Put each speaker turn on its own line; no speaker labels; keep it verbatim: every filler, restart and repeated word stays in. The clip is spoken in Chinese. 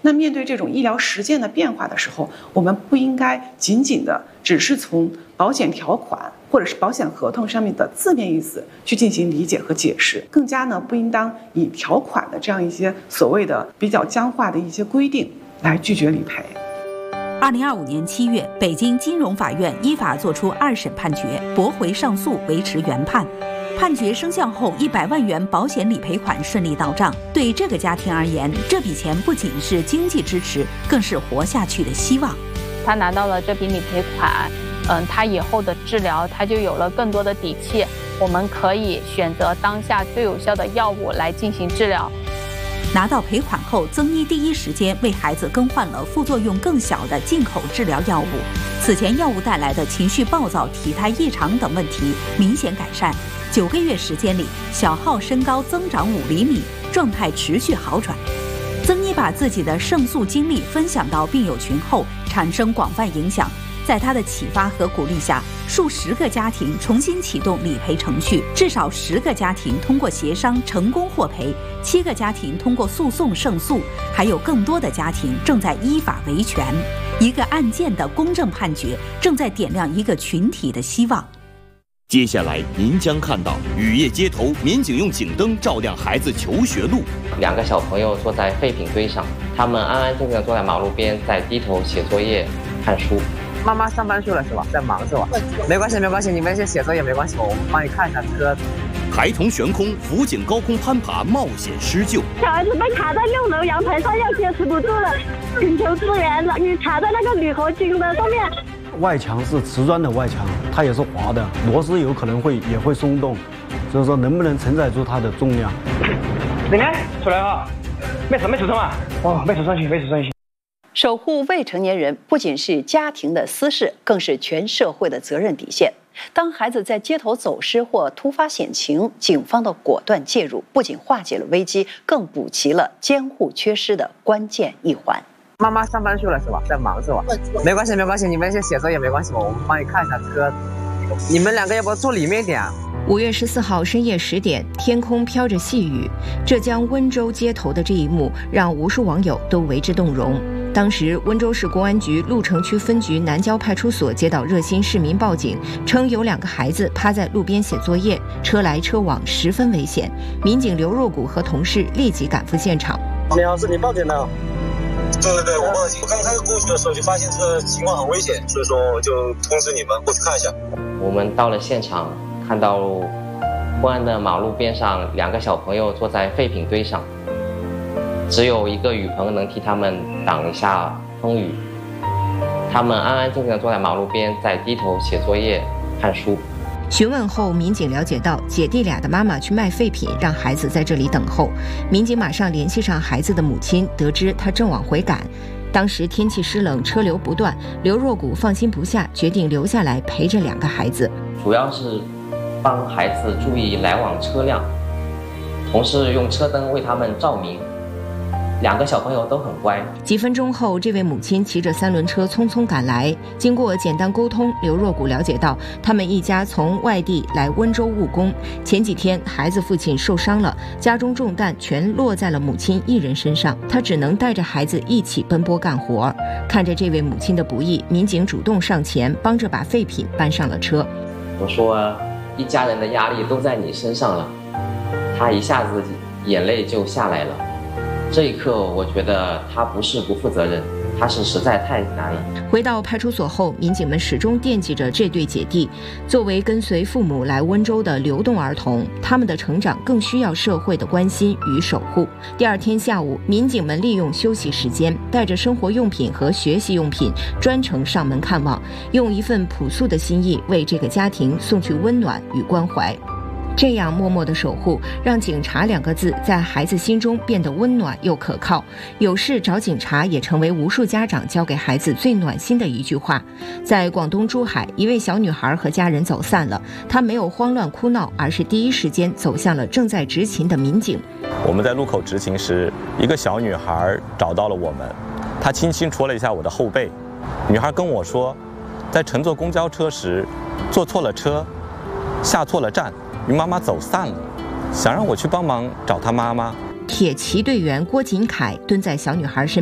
那面对这种医疗实践的变化的时候，我们不应该仅仅的只是从保险条款或者是保险合同上面的字面意思去进行理解和解释，更加呢不应当以条款的这样一些所谓的比较僵化的一些规定来拒绝理赔。
二零二五年七月，北京金融法院依法作出二审判决，驳回上诉，维持原判。判决生效后，一百万元保险理赔款顺利到账。对这个家庭而言，这笔钱不仅是经济支持，更是活下去的希望。
他拿到了这笔理赔款，嗯，他以后的治疗他就有了更多的底气。我们可以选择当下最有效的药物来进行治疗。
拿到赔款后，曾医第一时间为孩子更换了副作用更小的进口治疗药物。此前药物带来的情绪暴躁、体态异常等问题明显改善。九个月时间里，小浩身高增长五厘米，状态持续好转。曾医把自己的胜诉经历分享到病友群后，产生广泛影响。在他的启发和鼓励下，数十个家庭重新启动理赔程序，至少十个家庭通过协商成功获赔，七个家庭通过诉讼胜诉，还有更多的家庭正在依法维权。一个案件的公正判决，正在点亮一个群体的希望。
接下来您将看到雨夜街头，民警用警灯照亮孩子求学路。
两个小朋友坐在废品堆上，他们安安静静坐在马路边，在低头写作业、看书。
妈妈上班去了是吧？在忙是吧？没关系没关系，你们先写作业没关系，我们帮你看一下车。
孩童悬空，辅警高空攀爬，冒险施救。
小孩子被卡在六楼阳台上，要坚持不住了，请求支援了。你卡在那个铝合金的上面。
外墙是瓷砖的外墙，它也是滑的，螺丝有可能会也会松动，所以说能不能承载住它的重量？
你看出来哈，没事没受伤啊，哦，没受伤去，没受伤去。
守护未成年人不仅是家庭的私事，更是全社会的责任底线。当孩子在街头走失或突发险情，警方的果断介入不仅化解了危机，更补齐了监护缺失的关键一环。
妈妈上班去了是吧？在忙是吧？没关系没关系，你们先写作业没关系，我们帮你看一下车。你们两个要不要坐里面一点啊？
五月十四号深夜十点，天空飘着细雨，浙江温州街头的这一幕让无数网友都为之动容。当时，温州市公安局鹿城区分局南郊派出所接到热心市民报警，称有两个孩子趴在路边写作业，车来车往，十分危险。民警刘若谷和同事立即赶赴现场。
你好，是你报警的？
对对对，我报警。我刚开始过去的时候就发现这个情况很危险，所以说我就通知你们过去看一下。
我们到了现场，看到昏暗的马路边上，两个小朋友坐在废品堆上。只有一个雨棚能替他们挡一下风雨，他们安安静静坐在马路边，在低头写作业、看书。
询问后，民警了解到姐弟俩的妈妈去卖废品，让孩子在这里等候。民警马上联系上孩子的母亲，得知她正往回赶。当时天气湿冷，车流不断，刘若谷放心不下，决定留下来陪着两个孩子。
主要是帮孩子注意来往车辆，同时用车灯为他们照明。两个小朋友都很乖。
几分钟后，这位母亲骑着三轮车匆匆赶来。经过简单沟通，刘若谷了解到，他们一家从外地来温州务工。前几天，孩子父亲受伤了，家中重担全落在了母亲一人身上，他只能带着孩子一起奔波干活。看着这位母亲的不易，民警主动上前，帮着把废品搬上了车。
我说，一家人的压力都在你身上了。他一下子眼泪就下来了。这一刻，我觉得他不是不负责任，他是实在太难了。
回到派出所后，民警们始终惦记着这对姐弟。作为跟随父母来温州的流动儿童，他们的成长更需要社会的关心与守护。第二天下午，民警们利用休息时间，带着生活用品和学习用品，专程上门看望，用一份朴素的心意为这个家庭送去温暖与关怀。这样默默的守护，让警察两个字在孩子心中变得温暖又可靠。有事找警察也成为无数家长教给孩子最暖心的一句话。在广东珠海，一位小女孩和家人走散了，她没有慌乱哭闹，而是第一时间走向了正在执勤的民警。
我们在路口执勤时，一个小女孩找到了我们，她轻轻戳了一下我的后背。女孩跟我说，在乘坐公交车时坐错了车，下错了站，与妈妈走散了，想让我去帮忙找她妈妈。
铁骑队员郭锦凯蹲在小女孩身